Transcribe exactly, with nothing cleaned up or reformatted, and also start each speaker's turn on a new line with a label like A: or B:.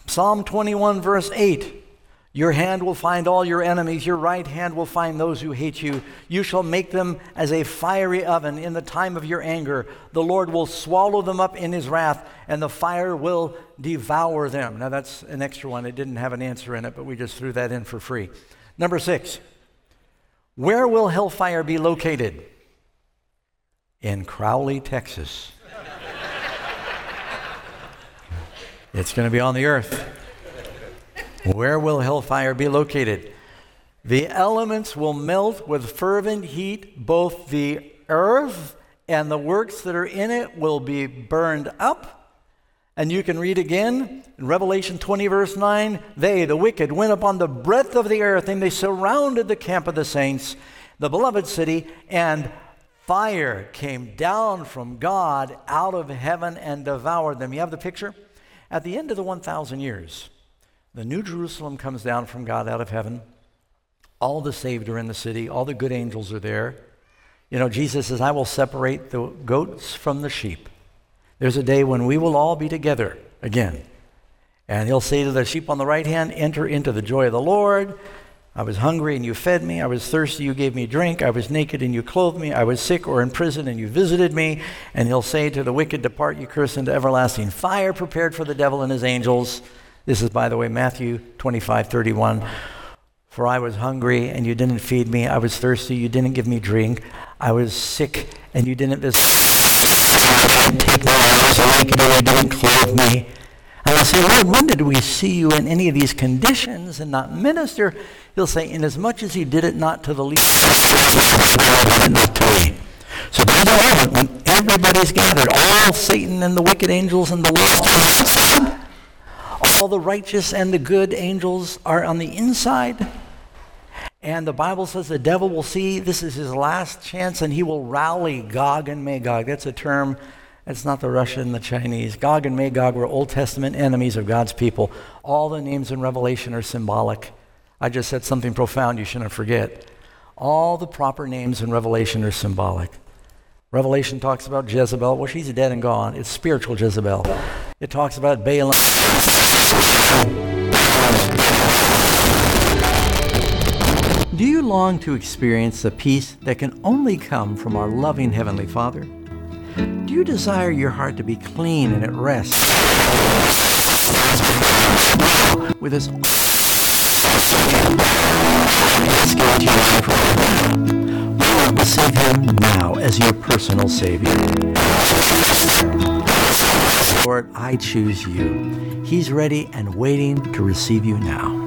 A: Psalm twenty-one, verse eight. Your hand will find all your enemies. Your right hand will find those who hate you. You shall make them as a fiery oven in the time of your anger. The Lord will swallow them up in his wrath, and the fire will devour them. Now that's an extra one. It didn't have an answer in it, but we just threw that in for free. Number six. Where will hellfire be located? In Crowley, Texas. It's going to be on the earth. Where will hellfire be located? The elements will melt with fervent heat. Both the earth and the works that are in it will be burned up. And you can read again in Revelation twenty, verse nine. They, the wicked, went upon the breadth of the earth, and they surrounded the camp of the saints, the beloved city, and fire came down from God out of heaven and devoured them. You have the picture? At the end of the one thousand years, the New Jerusalem comes down from God out of heaven. All the saved are in the city. All the good angels are there. You know, Jesus says, I will separate the goats from the sheep. There's a day when we will all be together again. And he'll say to the sheep on the right hand, enter into the joy of the Lord. I was hungry and you fed me. I was thirsty, you gave me drink. I was naked and you clothed me. I was sick or in prison and you visited me. And he'll say to the wicked, depart, you cursed, into everlasting fire prepared for the devil and his angels. This is, by the way, Matthew twenty-five, thirty-one. For I was hungry and you didn't feed me. I was thirsty, you didn't give me drink. I was sick and you didn't visit me. I was naked and you didn't clothe me. And I'll say, Lord, when did we see you in any of these conditions and not minister? He'll say, inasmuch as you did it not to the least, not to me. So there's a moment when everybody's gathered, all Satan and the wicked angels and the world, all the righteous and the good angels are on the inside. And the Bible says the devil will see this is his last chance, and he will rally Gog and Magog. That's a term. It's not the Russian, the Chinese. Gog and Magog were Old Testament enemies of God's people. All the names in Revelation are symbolic. I just said something profound you shouldn't forget. All the proper names in Revelation are symbolic. Revelation talks about Jezebel. Well, she's dead and gone. It's spiritual Jezebel. It talks about Balaam. Do you long to experience the peace that can only come from our loving Heavenly Father? Do you desire your heart to be clean and at rest with His receive Him now as your personal Savior? Lord, I choose you. He's ready and waiting to receive you now.